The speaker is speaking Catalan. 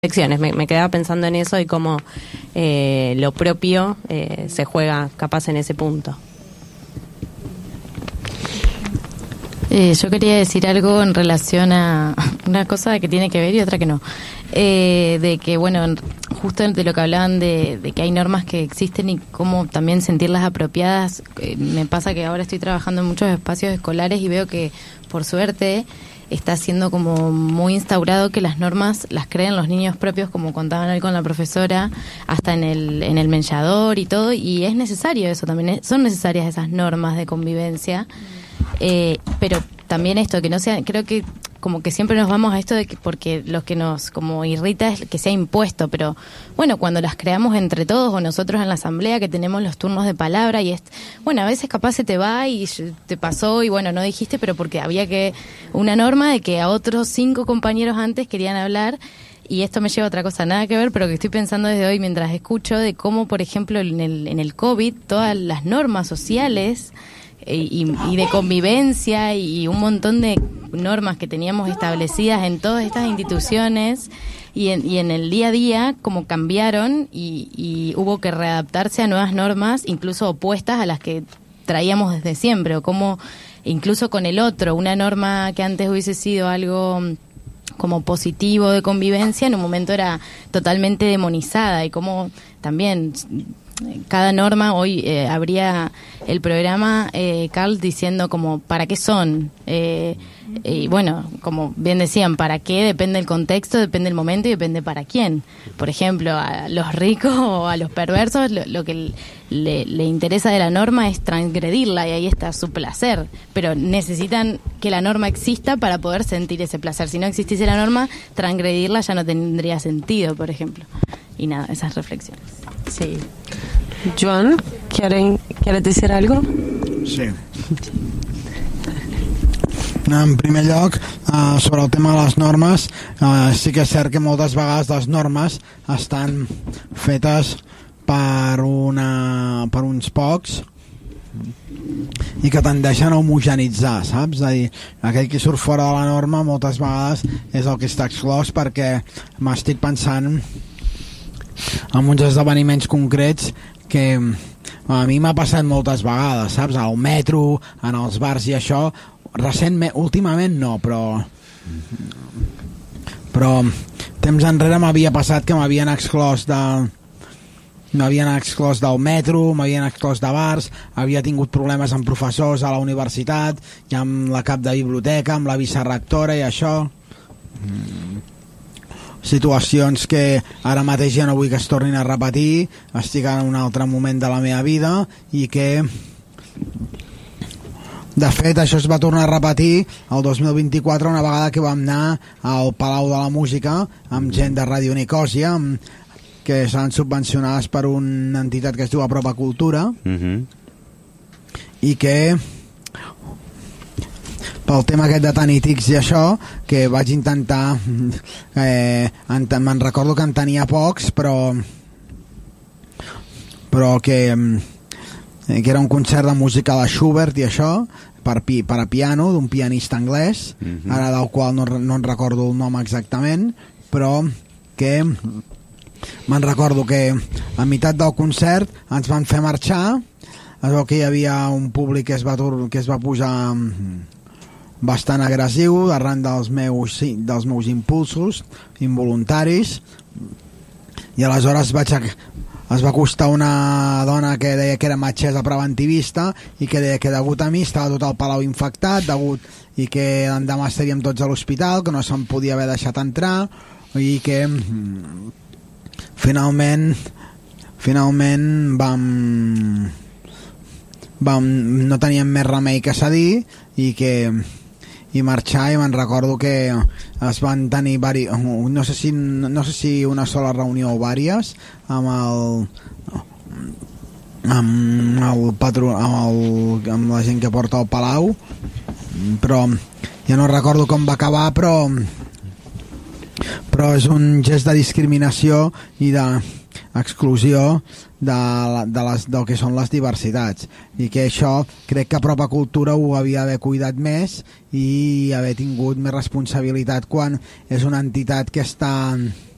reflexiones. Me quedaba pensando en eso y cómo lo propio se juega capaz en ese punto. Yo quería decir algo en relación a una cosa que tiene que ver y otra que no. De que, bueno, justo de lo que hablaban de que hay normas que existen y cómo también sentirlas apropiadas. Me pasa que ahora estoy trabajando en muchos espacios escolares y veo que, por suerte, está siendo como muy instaurado que las normas las creen los niños propios, como contaban hoy con la profesora, hasta en el menjador y todo, y es necesario eso también, son necesarias esas normas de convivencia, pero también esto, que no sea, creo que como que siempre nos vamos a esto de que, porque lo que nos como irrita es que sea impuesto, pero bueno, cuando las creamos entre todos o nosotros en la asamblea que tenemos los turnos de palabra y bueno, a veces capaz se te va y te pasó y bueno, no dijiste, pero porque había una norma de que a otros 5 compañeros antes querían hablar. Y esto me lleva a otra cosa, nada que ver, pero que estoy pensando desde hoy mientras escucho de cómo, por ejemplo, en el COVID, todas las normas sociales y de convivencia y un montón de normas que teníamos establecidas en todas estas instituciones y en el día a día, como cambiaron y hubo que readaptarse a nuevas normas, incluso opuestas a las que traíamos desde siempre, o como incluso con el otro, una norma que antes hubiese sido algo como positivo de convivencia, en un momento era totalmente demonizada, y como también cada norma, hoy habría el programa, Carl, diciendo como ¿para qué son? Y bueno, como bien decían, ¿para qué? Depende del contexto, depende del momento y depende para quién. Por ejemplo, a los ricos o a los perversos lo que le interesa de la norma es transgredirla y ahí está su placer, pero necesitan que la norma exista para poder sentir ese placer. Si no existiese la norma, transgredirla ya no tendría sentido, por ejemplo. Y nada, esas reflexiones. Sí. Joan, ¿quieres decir algo? Sí. En primer lloc, sobre el tema de les normes, sí que és cert que moltes vegades les normes estan fetes per uns pocs i que tendeixen a homogenitzar, saps? És a dir, aquell que surt fora de la norma moltes vegades és el que està exclòs, perquè m'estic pensant en uns esdeveniments concrets que a mi m'ha passat moltes vegades, saps? Al metro, en els bars i això. Recentment, últimament no, però temps enrere m'havia passat que m'havien exclòs del metro, m'havien exclòs de bars, havia tingut problemes amb professors a la universitat i amb la cap de biblioteca, amb la vicerectora i això, situacions que ara mateix ja no vull que es tornin a repetir, estic en un altre moment de la meva vida i que de fet això es va tornar a repetir el 2024 una vegada que vam anar al Palau de la Música amb gent de Ràdio Nicòsia que seran subvencionades per una entitat que es diu Apropa Cultura i que pel tema aquest de tanítics i això, que vaig intentar me'n recordo que en tenia pocs però que era un concert de música de Schubert i això, per a piano, d'un pianista anglès, ara del qual no en recordo el nom exactament, però que me'n recordo que a meitat del concert ens van fer marxar, es veu que hi havia un públic que es va posar bastant agressiu arran dels meus impulsos involuntaris, i aleshores es va acostar una dona que deia que era metgessa preventivista i que deia que degut a mi estava tot el palau infectat i que l'endemà estaríem tots a l'hospital, que no se'n podia haver deixat entrar i que finalment no teníem més remei que cedir i marxar, i me'n recordo que es van tenir no sé si una sola reunió o vàries amb la gent que porta el palau, però ja no recordo com va acabar, però és un gest de discriminació i d'exclusió del que són les diversitats, i que això crec que Apropa Cultura ho havia d'haver cuidat més i haver tingut més responsabilitat quan és una entitat que està